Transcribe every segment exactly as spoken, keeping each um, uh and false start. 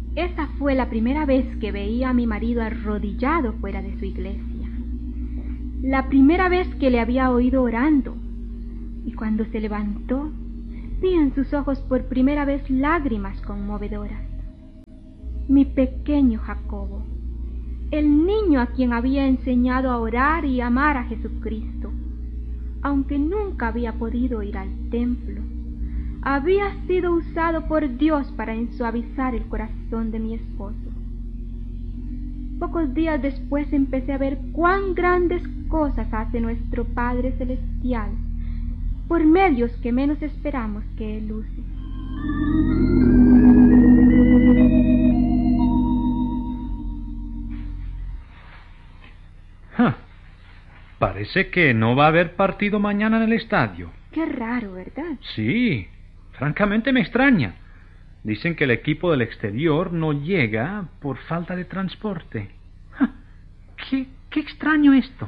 Esa fue la primera vez que veía a mi marido arrodillado fuera de su iglesia. La primera vez que le había oído orando. Y cuando se levantó, vi en sus ojos por primera vez lágrimas conmovedoras. Mi pequeño Jacobo, el niño a quien había enseñado a orar y amar a Jesucristo, aunque nunca había podido ir al templo, había sido usado por Dios para ensuavizar el corazón de mi esposo. Pocos días después empecé a ver cuán grandes cosas hace nuestro Padre Celestial por medios que menos esperamos que Él use. Huh. Parece que no va a haber partido mañana en el estadio. Qué raro, ¿verdad? Sí, francamente me extraña. Dicen que el equipo del exterior no llega por falta de transporte. Huh. ¿Qué, qué extraño esto?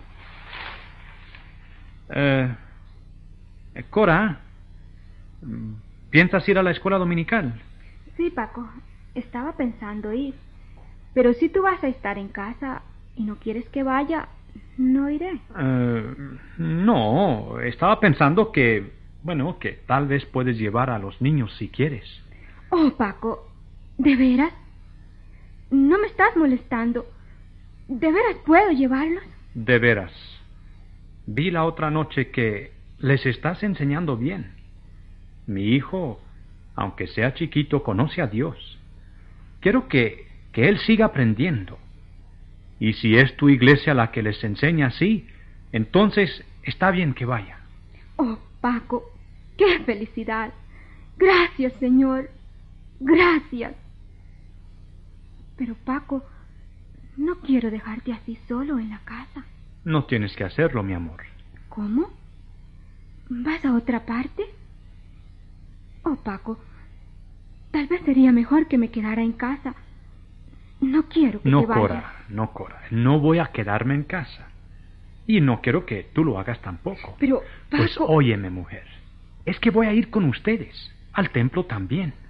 Eh, Cora, ¿piensas ir a la escuela dominical? Sí, Paco, estaba pensando ir. Pero si tú vas a estar en casa y no quieres que vaya, no iré. Eh, no, estaba pensando que, bueno, que tal vez puedes llevar a los niños si quieres. Oh, Paco, ¿de veras? ¿No me estás molestando? ¿De veras puedo llevarlos? De veras. Vi la otra noche que les estás enseñando bien. Mi hijo, aunque sea chiquito, conoce a Dios. Quiero que, que él siga aprendiendo. Y si es tu iglesia la que les enseña así, entonces está bien que vaya. Oh, Paco, qué felicidad. Gracias, Señor. Gracias. Pero, Paco, no quiero dejarte así solo en la casa. No tienes que hacerlo, mi amor. ¿Cómo? ¿Vas a otra parte? Oh, Paco, tal vez sería mejor que me quedara en casa. No quiero que no, te vayas. Cora, no, Cora. No voy a quedarme en casa. Y no quiero que tú lo hagas tampoco. Pero, Paco... Pues óyeme, mujer. Es que voy a ir con ustedes. Al templo también.